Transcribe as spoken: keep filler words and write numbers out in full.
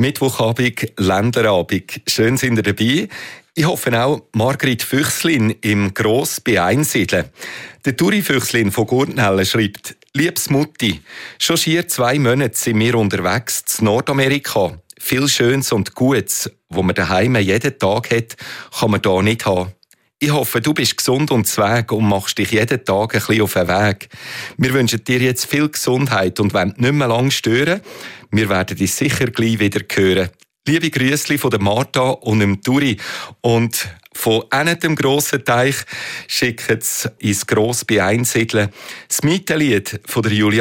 Mittwochabend, Länderabend. Schön sind ihr dabei. Ich hoffe auch Margrit Füchslin im Gross bei Einsiedeln. Der Turi Füchslin von Gurtnellen schreibt: «Liebes Mutti, schon schier zwei Monate sind wir unterwegs zu Nordamerika. Viel Schönes und Gutes, wo man daheim jeden Tag hat, kann man da nicht haben. Ich hoffe, du bist gesund und zweg und machst dich jeden Tag ein bisschen auf den Weg. Wir wünschen dir jetzt viel Gesundheit und wollen nicht mehr lange stören. Wir werden dich sicher gleich wieder hören. Liebe Grüßli von der Martha und dem Turi. Und von einem dem grossen Teich schicken sie ins Gross bei Einsiedeln das Mietenlied von der Julia